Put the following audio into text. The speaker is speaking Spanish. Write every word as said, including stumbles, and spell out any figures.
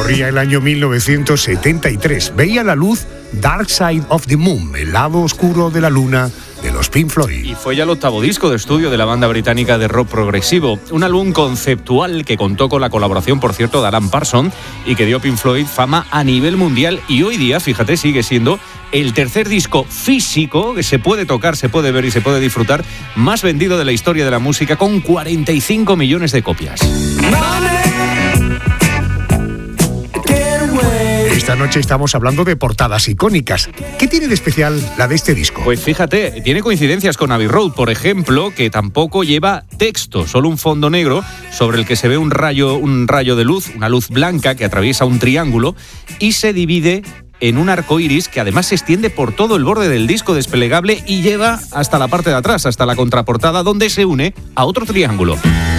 Corría el año mil novecientos setenta y tres. Veía la luz Dark Side of the Moon, el lado oscuro de la luna, de los Pink Floyd. Y fue ya el octavo disco de estudio de la banda británica de rock progresivo. Un álbum conceptual que contó con la colaboración, por cierto, de Alan Parsons y que dio a Pink Floyd fama a nivel mundial. Y hoy día, fíjate, sigue siendo el tercer disco físico que se puede tocar, se puede ver y se puede disfrutar más vendido de la historia de la música, con cuarenta y cinco millones de copias. Esta noche estamos hablando de portadas icónicas. ¿Qué tiene de especial la de este disco? Pues fíjate, tiene coincidencias con Abbey Road, por ejemplo, que tampoco lleva texto, solo un fondo negro sobre el que se ve un rayo, un rayo de luz, una luz blanca que atraviesa un triángulo y se divide en un arco iris que además se extiende por todo el borde del disco desplegable y lleva hasta la parte de atrás, hasta la contraportada, donde se une a otro triángulo.